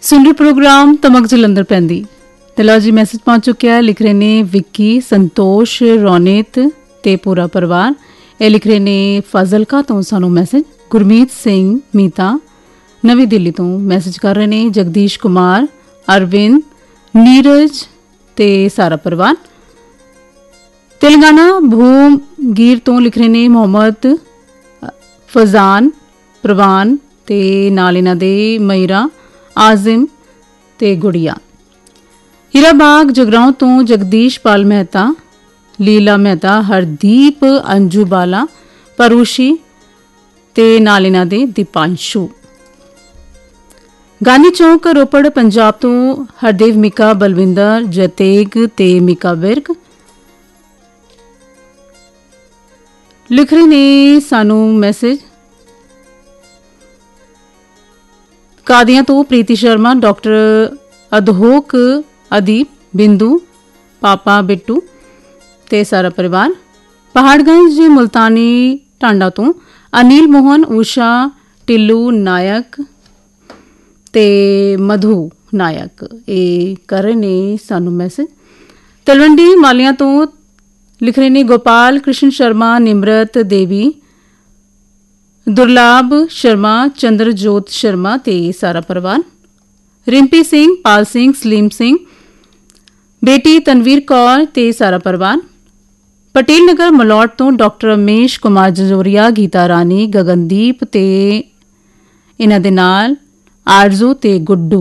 सुन रहे प्रोग्राम तमक जलंधर पैंदी ते लो जी मैसेज पहुंच चुका है। लिख रहे ने विक्की, संतोष, रोनित ते पूरा परिवार। ये लिख रहे ने फाजिलका तो सानू मैसेज। गुरमीत सिंह मीता नवी दिल्ली तो मैसेज कर रहे ने। जगदीश कुमार, अरविंद, नीरज ते सारा परिवार। तेलंगाना भूमगीर तो लिख रहे ने मोहम्मद फजान, प्रवान ते नाल इन्हां दे मईरा, आजिम ते गुड़िया। हीराबाग जगराओं तो जगदीश पाल मेहता, लीला मेहता, हरदीप, अंजू बाला, परूशी ते नाल इन्हां दे दीपांशु। गांधी चौक रोपड़ पंजाब तो हरदेव मिका, बलविंदर, जतेग ते मिका विर्क। लिख रहे ने सानू मैसेज। कादियां तो प्रीति शर्मा, डॉक्टर अधोक, अदीप, बिंदु, पापा बिट्टू ते सारा परिवार। पहाड़गंज मुल्तानी टांडा तो अनिल मोहन, उषा, टिल्लू नायक ते मधु नायक ये कर रहे ने सानू मैसेज। तलवंडी मालियां तो लिख रहे ने गोपाल कृष्ण शर्मा, निमरत देवी, दुर्लाभ शर्मा, चंद्रजोत शर्मा ते सारा परिवार। रिंपी सिंह, पाल सिंह, सलीम सिंह, बेटी तनवीर कौर ते सारा परिवार। पटेल नगर मलौट तो डॉक्टर रमेश कुमार जजोरिया, गीता रानी, गगनदीप ते इन्हां दे नाल आरजू ते गुड्डू।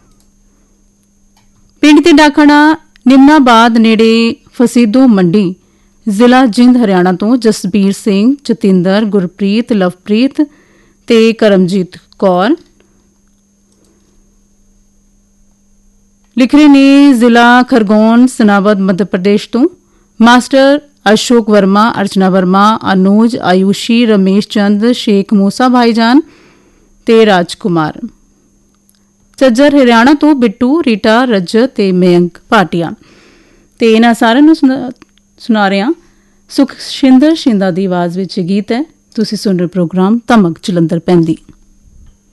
पिंड ते डाखणा निमनाबाद नेड़े फसीदो मंडी, जिला जिंद हरियाणा तो जसबीर सिंह, जतिंदर, गुरप्रीत, लवप्रीत ते करमजीत कौर। लिख रहे ने जिला खरगोन सनावद मध्य प्रदेश तो मास्टर अशोक वर्मा, अर्चना वर्मा, अनुज, आयुषी, रमेश चंद, शेख मूसा भाईजान ते राजकुमार। झज्जर हरियाणा तो बिट्टू, रीटा, रजत ते मयंक भाटिया। ते इन्हां सारिआं नूं सुना रहे हैं सुखशिंदर शिंदा दी आवाज़ विच गीत है। तुसीं सुन रहे प्रोग्राम तमक जलंधर पैंदी।